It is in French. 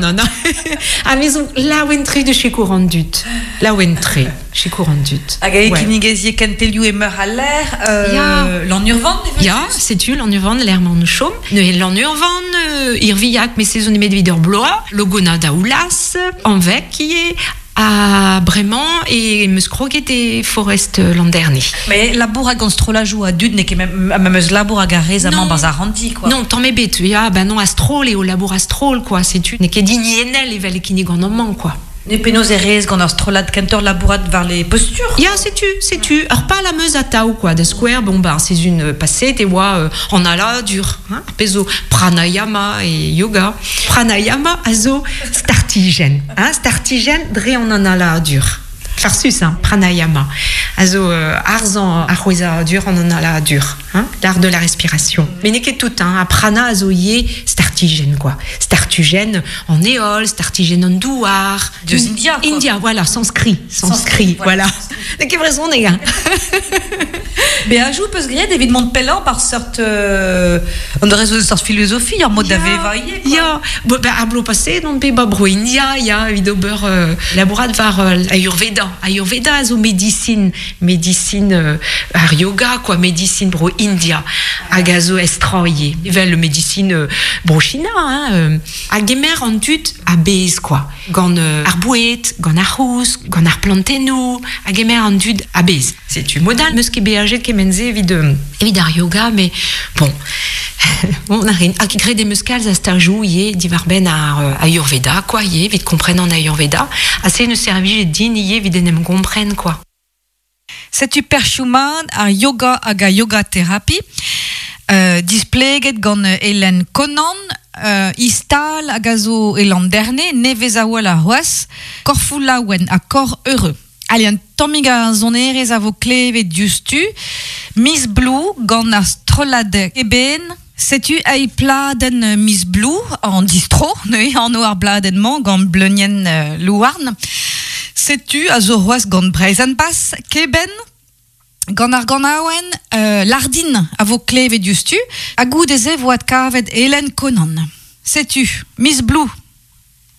non. À maison, la wentré de chez courant dut. La wentré, chez courant dut. Agaï Kinigazie Kenteliu et meurt à l'air. L'en urvan, ja, sais-tu, l'en urvan, l'air man chom. L'en urvan, irviac, mais saison de videur bloa, logona daoulas, en vec, qui est à Brément et me était Forest l'an dernier. Mais la bourre à Ganstrola joue à Dud, n'est que même la bourre à Garez à Mambazarandi, quoi. Non, t'en mets bête, ben non, Astrol et au labour Astrol, quoi, sais-tu, n'est que dignienel et vel qui n'y gandement, quoi. Les pénos et rez, quand Astrolad, cantor labourade vers les postures. Ya, sais-tu. Alors, pas la meuse à tau, quoi, de square, bon, bah, c'est une passée, t'es vois, on a là, dur, hein, peso, pranayama et yoga. Pranayama, azo, startigène, hein, startigène, dre, on en a là, dur. Farsus, hein, pranayama. Azo, arzan, arroisa, dur, on en a là, dur, hein, l'art de la respiration. Mais n'est que tout, hein, à prana, azoye, startigène, quoi. Startigène en éole, startigène en douar. De India, quoi. India, voilà, sanskrit, voilà. N'est que raison, les gars. Mais ajoute, peut se griller, évidemment, de pellant par sorte, on aurait une sorte de philosophie, en mode d'avait vaillé, quoi. Ya, bah, ablo passé, non, pe, bah, bro, India, ya, vidober, labourade var, Ayurveda, zo médecine, ar yoga, quoi, médecine, bro, India, agazo estroyer, vel médecine, bro, China, hein, agemer en tut, à base, quoi, gant ar bouet, gant ar hous, gant ar plantenou, agemer en tut, à base. C'est-tu modal, meus ke beaget ke menze, évid ar yoga, mais, bon, on a rien, à qui crée des muscales à stajou, yé, divarben à Ayurveda, quoi, yé, vite comprennent en Ayurveda, assez ne servi, j'ai dit, nié, vite ne me comprennent, quoi. C'est-tu perchuman à yoga aga yoga thérapie, displayed gant Hélène Conan, istal agazo elan dernier, nevezawal a hoas, corfula wen à corps heureux. Allez, un tomiga zonerez a vos clés et justu, Miss Blue gant astrolade eben, sais-tu ai pladen Miss Blue en distro, en noir bladenment gant blunien louarn. Sais-tu a zo hoas gant breizenpas keben, gant ar gant aouen, lardine a vos clés et justu, a gout de ze voat kavet Hélène Conan. Sais-tu, Miss Blue